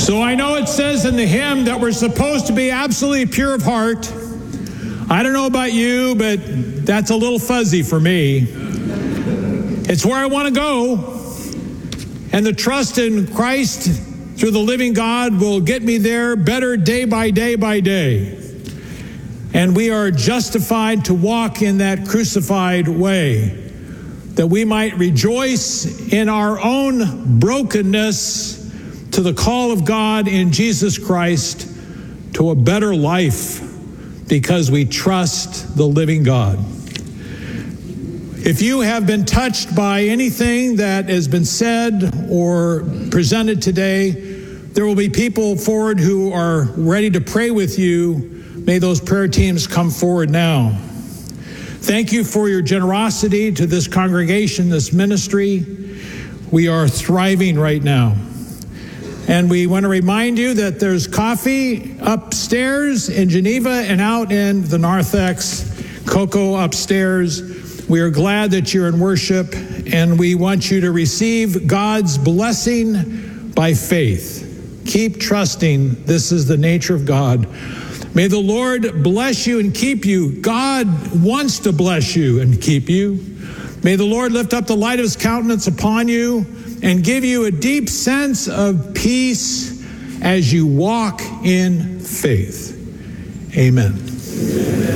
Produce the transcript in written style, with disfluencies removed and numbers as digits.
So I know it says in the hymn that we're supposed to be absolutely pure of heart. I don't know about you, but that's a little fuzzy for me. It's where I want to go. And the trust in Christ through the living God will get me there better day by day by day. And we are justified to walk in that crucified way, that we might rejoice in our own brokenness to the call of God in Jesus Christ to a better life because we trust the living God. If you have been touched by anything that has been said or presented today, there will be people forward who are ready to pray with you. May those prayer teams come forward now. Thank you for your generosity to this congregation, this ministry. We are thriving right now. And we want to remind you that there's coffee upstairs in Geneva and out in the narthex, cocoa upstairs. We are glad that you're in worship, and we want you to receive God's blessing by faith. Keep trusting. This is the nature of God. May the Lord bless you and keep you. God wants to bless you and keep you. May the Lord lift up the light of his countenance upon you and give you a deep sense of peace as you walk in faith. Amen.